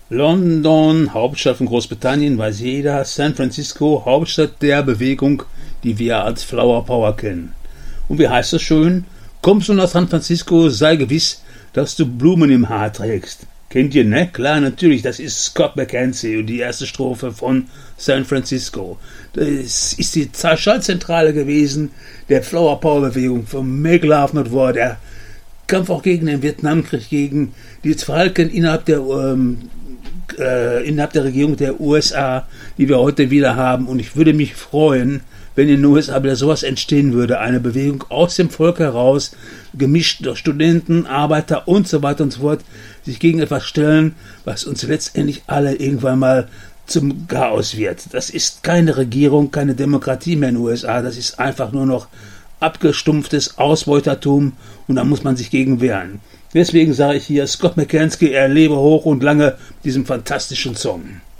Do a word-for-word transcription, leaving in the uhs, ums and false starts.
London, Hauptstadt von Großbritannien, weiß jeder. San Francisco, Hauptstadt der Bewegung, die wir als Flower Power kennen. Und wie heißt es schön? Kommst du nach San Francisco, sei gewiss, dass du Blumen im Haar trägst. Kennt ihr, ne? Klar, natürlich, das ist Scott McKenzie und die erste Strophe von San Francisco. Das ist die Schaltzentrale gewesen der Flower Power Bewegung von Make Love Not War, der Kampf auch gegen den Vietnamkrieg, gegen die Verhalten innerhalb der ähm, äh, innerhalb der Regierung der U S A, die wir heute wieder haben. Und ich würde mich freuen, wenn in den U S A wieder sowas entstehen würde, eine Bewegung aus dem Volk heraus, gemischt durch Studenten, Arbeiter und so weiter und so fort, sich gegen etwas stellen, was uns letztendlich alle irgendwann mal zum Chaos wird. Das ist keine Regierung, keine Demokratie mehr in den U S A, das ist einfach nur noch abgestumpftes Ausbeutertum und da muss man sich gegen wehren. Deswegen sage ich hier, Scott McKenzie, er lebe hoch und lange mit diesem fantastischen Song.